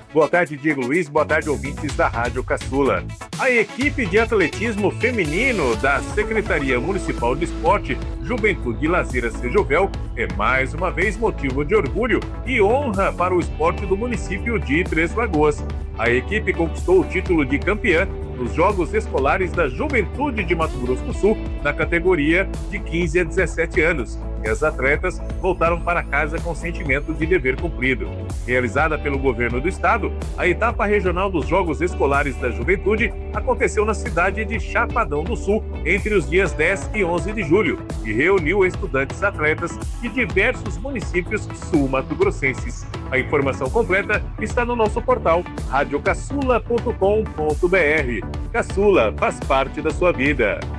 Boa tarde, Diego Luiz. Boa tarde, ouvintes da Rádio Caçula. A equipe de atletismo feminino da Secretaria Municipal de Esporte, Juventude e Lazer Sejovel é mais uma vez motivo de orgulho e honra para o esporte do município de Três Lagoas. A equipe conquistou o título de campeã nos Jogos Escolares da Juventude de Mato Grosso do Sul, na categoria de 15 a 17 anos. E as atletas voltaram para casa com sentimento de dever cumprido. Realizada pelo governo do estado, a etapa regional dos Jogos Escolares da Juventude aconteceu na cidade de Chapadão do Sul entre os dias 10 e 11 de julho e reuniu estudantes atletas de diversos municípios sul-mato-grossenses. A informação completa está no nosso portal radiocaçula.com.br. Caçula faz parte da sua vida.